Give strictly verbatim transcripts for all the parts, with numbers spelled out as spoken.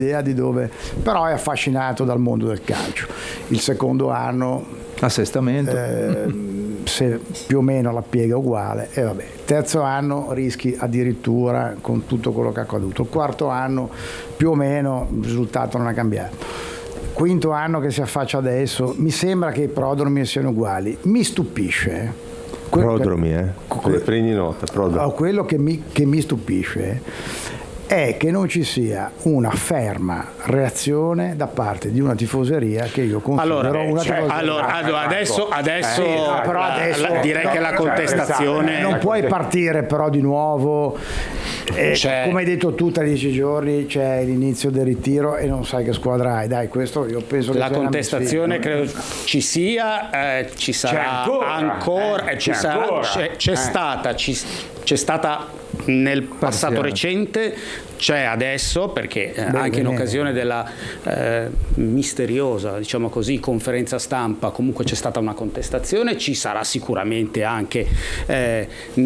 idea di dove, però è affascinato dal mondo del calcio. Il secondo anno assestamento eh, se più o meno la piega uguale e vabbè. Terzo anno rischi addirittura con tutto quello che è accaduto. Il quarto anno più o meno il risultato non è cambiato. Quinto anno che si affaccia adesso, mi sembra che i prodromi siano uguali. Mi stupisce. Que- prodromi, eh? Come prendi nota, prodromi. Quello che mi, che mi stupisce è che non ci sia una ferma reazione da parte di una tifoseria che io considero allora, una cioè, tifoseria. Allora, adesso, adesso, eh, no, però la, adesso la, direi no, che la contestazione... Non puoi partire però di nuovo, eh, come hai detto tu, tra dieci giorni c'è l'inizio del ritiro e non sai che squadra hai. Dai, questo io penso che la sia contestazione credo ci sia, eh, ci sarà c'è ancora, ancora eh, eh, ci c'è, sarà, ancora. c'è, c'è Eh. stata ci, c'è stata nel passato Parziale. recente, c'è adesso perché eh, Beh, anche in bene. occasione della eh, misteriosa, diciamo così, conferenza stampa comunque c'è stata una contestazione, ci sarà sicuramente anche eh,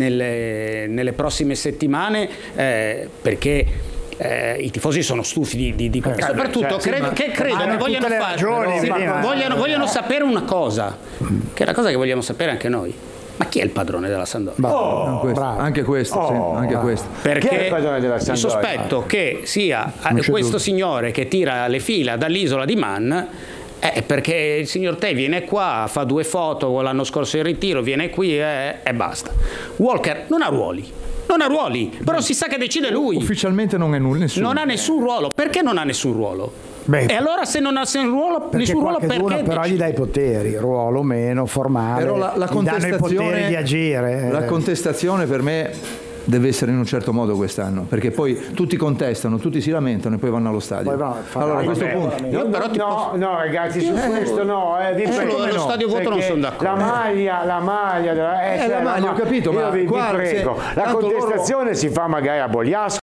nelle, nelle prossime settimane eh, perché Eh, i tifosi sono stufi di, di, di Eh, soprattutto cioè, credo, sì, che credo hanno che vogliano tutte le fare ragioni, sì, prima, vogliono, eh. vogliono sapere una cosa che è la cosa che vogliamo sapere anche noi: ma chi è il padrone della Sampdoria? Oh, questo, bravo. anche questo, Oh, sì, anche bravo. questo. Perché Chi è il padrone della il Sampdoria? sospetto che sia eh, Non c'è questo dubbio. signore che tira le fila dall'isola di Man è perché il signor Te viene qua, fa due foto l'anno scorso in ritiro, viene qui e, e basta. Walker non ha ruoli. Non ha ruoli, però si sa che decide lui. Ufficialmente non è nulla, nessuno. Non ha nessun ruolo. Perché non ha nessun ruolo? Beh, E allora se non ha nessun ruolo, perché nessun ruolo qualcheduno perché però gli decide? dai poteri, ruolo meno, formale, Però la, la gli danno i contestazione poteri di agire. la eh. contestazione per me deve essere in un certo modo quest'anno, perché poi tutti contestano, tutti si lamentano e poi vanno allo stadio. Poi vanno a fare- Allora a questo Vabbè, punto io però ti no, posso... no ragazzi su questo no eh, vi Eh, prego, sullo no, stadio vuoto non perché sono d'accordo. la maglia la maglia della, eh, Eh, cioè, la maglia, ma- ho capito, io ma vi, vi guarda, prego se- la tanto contestazione si fa magari a Bogliasco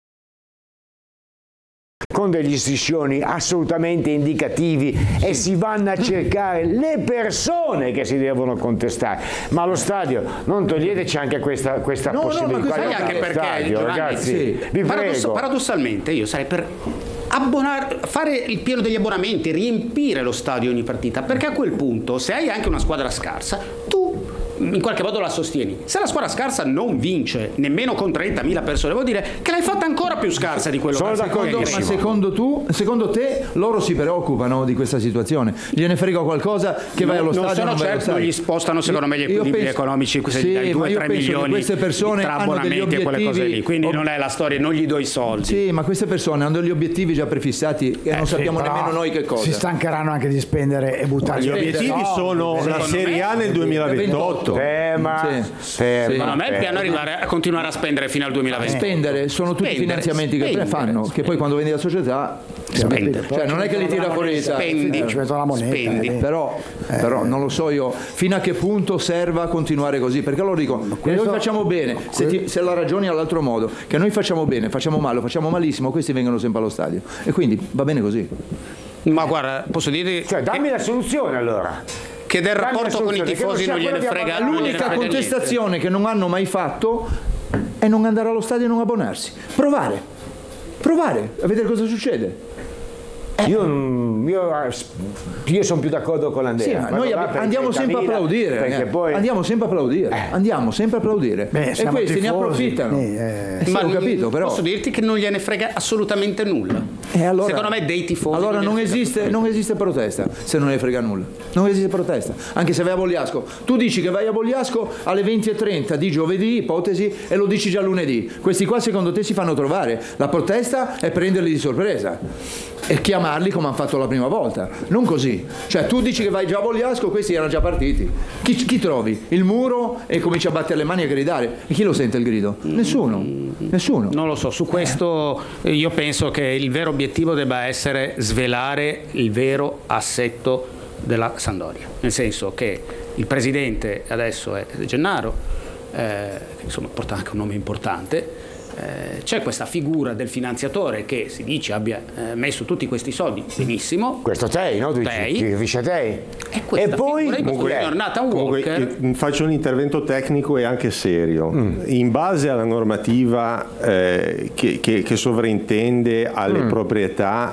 con degli striscioni assolutamente indicativi e si vanno a cercare le persone che si devono contestare, ma allo stadio non toglieteci anche questa, questa No, no, ma possibilità. questo Sai di anche andare allo perché, stadio, Giovanni, ragazzi, sì. vi Paradoss- prego. paradossalmente io sarei per abbonare, fare il pieno degli abbonamenti, riempire lo stadio ogni partita, perché a quel punto se hai anche una squadra scarsa tu in qualche modo la sostieni. Se la squadra scarsa non vince nemmeno con trentamila persone, vuol dire che l'hai fatta ancora più scarsa di quello Sono che d'accordo, Ma secondo, tu, secondo te loro si preoccupano di questa situazione? Gliene frega qualcosa che vai allo non stadio? sono non vai allo certo, stadio? gli spostano secondo me gli Io equilibri penso- economici sì, dai ma due io tre penso che milioni queste persone tra hanno degli abbonamenti e quelle cose lì, obiettivi- quindi ob- non è la storia, non gli do i soldi. Sì, ma queste persone hanno degli obiettivi già prefissati e non Sì, sappiamo però nemmeno noi che cosa. Si stancheranno anche di spendere e buttare Gli via obiettivi soldi. sono la secondo Serie me- A nel duemilaventotto. Ferma, Sì. ferma, Secondo me il piano è ferma. arrivare a continuare a spendere fino al duemilaventi. Spendere sono tutti Spendere, finanziamenti che spendere, fanno, che poi quando vendi la società Spendere. cioè non è che li tira fuori di tavola. Spendi. Ci metto la moneta. Spendi. eh. Però, però non lo so io fino a che punto serva continuare così, perché loro dicono che questo- noi facciamo bene, se, ti- se la ragioni all'altro modo, che noi facciamo bene, facciamo male, o facciamo malissimo, questi vengono sempre allo stadio e quindi va bene così. Ma guarda, posso dirti Cioè, dammi la soluzione allora. che del dammi rapporto la con i soluzione, che tifosi non non sia gliene quello di frega abbonare- non gliene L'unica frega niente. contestazione che non hanno mai fatto è non andare allo stadio e non abbonarsi. Provare, provare a vedere cosa succede. Io, io, io sono più d'accordo con l'Andrea. Sì, ma Vado noi là abbi- per andiamo sempre a trentamila, applaudire, perché eh. poi andiamo sempre a applaudire, Eh. andiamo sempre a applaudire Beh, e siamo questi ne tifosi, approfittano. sì, eh. Eh sì, ho capito, però. Posso dirti che non gliene frega assolutamente nulla. E allora- Secondo me dei tifosi Allora non non gliene frega esiste, non esiste protesta se non ne frega nulla. Non esiste protesta. Anche se vai a Bogliasco. Tu dici che vai a Bogliasco alle venti e trenta di giovedì, ipotesi, e lo dici già lunedì. Questi qua secondo te si fanno trovare. La protesta è prenderli di sorpresa e chiamarli come hanno fatto la prima volta. Non così. Cioè tu dici che vai già a Bogliasco, questi erano già partiti. Chi, chi trovi? Il muro e cominci a battere le mani e a gridare. E chi lo sente il grido? Nessuno. Nessuno. Non lo so, su questo eh, io penso che il vero obiettivo debba essere svelare il vero assetto della Sampdoria, nel senso che il presidente adesso è Gennaro, eh, che insomma porta anche un nome importante, eh, c'è questa figura del finanziatore che si dice abbia eh, messo tutti questi soldi, benissimo. Questo Tei, no? Tu dici, Tei. ti riferisci a Tei? E, questa E poi- figura di questo Comunque- signor Nathan Comunque, Walker, eh, faccio un intervento tecnico e anche serio. In base alla normativa eh, che, che- che sovrintende alle proprietà